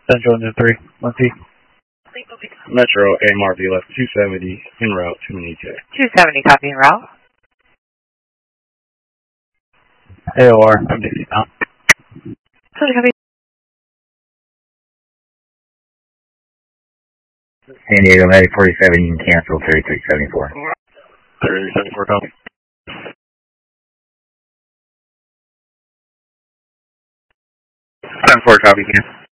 Central Engine 3, 1T. Metro AMRV left 270 en route to an EJ. 270, copy en route. AOR, I'm Dixie now. Copy. San Diego Medic 47, you can cancel 3374. 3374, copy. Time 4, copy, cancel.